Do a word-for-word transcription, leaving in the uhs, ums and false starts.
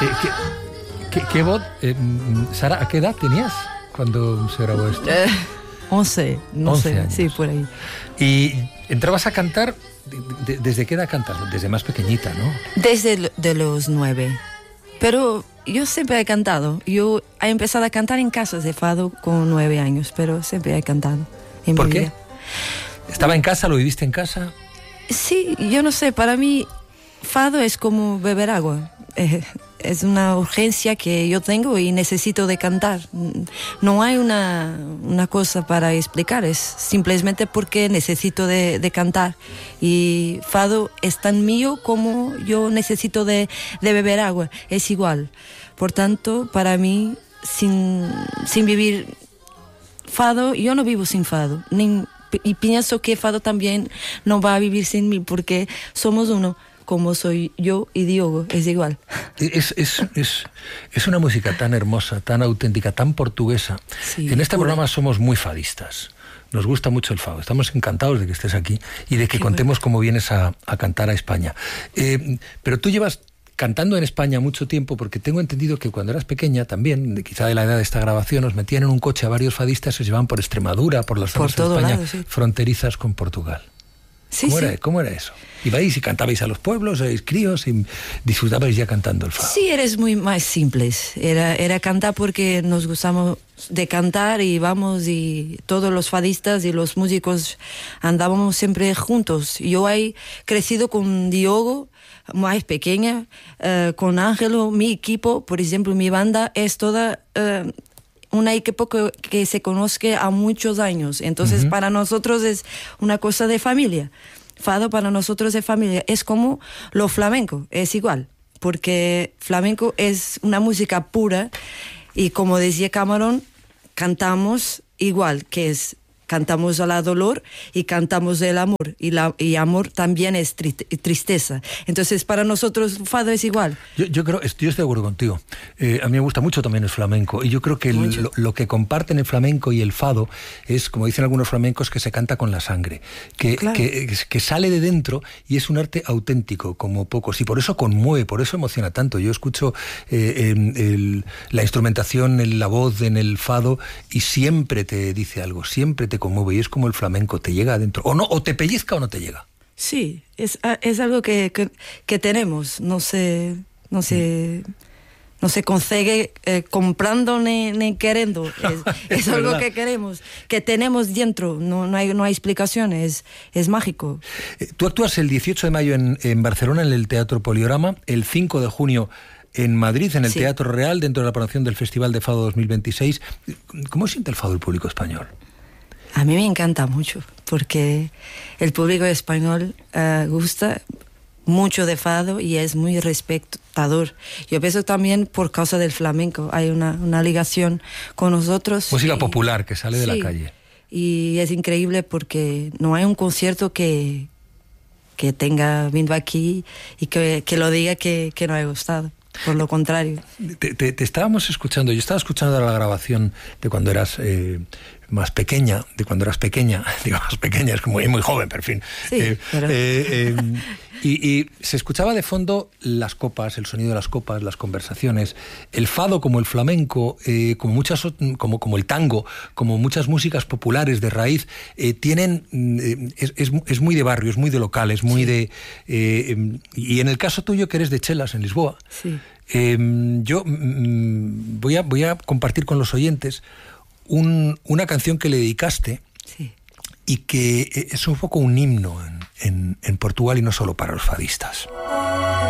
Eh, ¿qué, qué, qué voz? Eh, Sara, ¿a qué edad tenías cuando se grabó esto? Eh, once, no once sé, años. sí, por ahí. ¿Y entrabas a cantar? De, de, ¿Desde qué edad cantas? Desde más pequeñita, ¿no? Desde lo- de los nueve. Pero yo siempre he cantado. Yo he empezado a cantar en casas de fado con nueve años, pero siempre he cantado. En ¿Por mi qué? vida. ¿Estaba en casa? ¿Lo viviste en casa? Sí, yo no sé, para mí fado es como beber agua. Eh, es una urgencia que yo tengo y necesito de cantar. No hay una, una cosa para explicar, es simplemente porque necesito de, de cantar. Y fado es tan mío como yo necesito de, de beber agua, es igual. Por tanto, para mí, sin, sin vivir fado, yo no vivo sin fado, ni, y pienso que fado también no va a vivir sin mí, porque somos uno, como soy yo y Diogo, es igual. Es, es, es, es una música tan hermosa, tan auténtica, tan portuguesa. Sí, en este pura. programa somos muy fadistas. Nos gusta mucho el fado. Estamos encantados de que estés aquí y de que Qué contemos cómo vienes a, a cantar a España. Eh, pero tú llevas cantando en España mucho tiempo, porque tengo entendido que cuando eras pequeña también, de, quizá de la edad de esta grabación, os metían en un coche a varios fadistas, se llevaban por Extremadura, por las Por zonas de todo España lado, sí. fronterizas con Portugal. Sí, ¿Cómo, sí. Era, ¿Cómo era eso? ¿Ibais y cantabais a los pueblos, erais críos y disfrutabais ya cantando el fado? Sí, eres muy más simples. Era, era cantar porque nos gustamos de cantar y vamos y todos los fadistas y los músicos andábamos siempre juntos. Yo he crecido con Diogo, más pequeña, eh, con Ángelo, mi equipo, por ejemplo, mi banda es toda... Eh, una equipo que, que se conozca a muchos años. Entonces, uh-huh. para nosotros es una cosa de familia. Fado para nosotros es familia. Es como lo flamenco, es igual. Porque flamenco es una música pura y, como decía Camarón, cantamos igual, que es... Cantamos a la dolor y cantamos el amor. Y, la, y amor también es tri- tristeza. Entonces, para nosotros, fado es igual. Yo, yo creo, estoy, yo estoy de acuerdo contigo. Eh, a mí me gusta mucho también el flamenco. Y yo creo que el, lo, lo que comparten el flamenco y el fado es, como dicen algunos flamencos, que se canta con la sangre. Que, claro. que, que sale de dentro y es un arte auténtico, como pocos. Y por eso conmueve, por eso emociona tanto. Yo escucho eh, el, el, la instrumentación, el, la voz en el fado y siempre te dice algo, siempre te conmueve, y es como el flamenco, te llega adentro, o no, o te pellizca o no te llega. Sí, es, es algo que, que, que tenemos, no se, no se, no se consigue eh, comprando ni, ni queriendo, es, es, es algo que queremos, que tenemos dentro, no, no, hay, no hay explicaciones, es, es mágico. Eh, tú actúas el dieciocho de mayo en, en Barcelona, en el Teatro Poliorama, el cinco de junio en Madrid, en el sí. Teatro Real, dentro de la programación del Festival de Fado dos mil veintiséis. ¿Cómo siente el fado el público español? A mí me encanta mucho, porque el público español uh, gusta mucho de fado y es muy respetador. Yo pienso también por causa del flamenco, hay una, una ligación con nosotros. Música y, popular que sale de sí, la calle. Y es increíble porque no hay un concierto que, que tenga vindo aquí y que, que lo diga que, que no haya gustado. Por lo contrario. Te, te, te estábamos escuchando, yo estaba escuchando la grabación de cuando eras eh, más pequeña, de cuando eras pequeña, digo más pequeña, es como muy, muy joven, pero en fin. Sí, eh, pero... eh, eh, y, y se escuchaba de fondo las copas, el sonido de las copas, las conversaciones, el fado como el flamenco, eh, como muchas, como, como el tango, como muchas músicas populares de raíz, eh, tienen, eh, es, es, es muy de barrio, es muy de local, es muy sí. de... Eh, y en el caso tuyo, que eres de Chelas, en Lisboa, sí. Eh, yo mm, voy, a, voy a compartir con los oyentes un, una canción que le dedicaste sí. y que es un poco un himno en, en, en Portugal y no solo para los fadistas.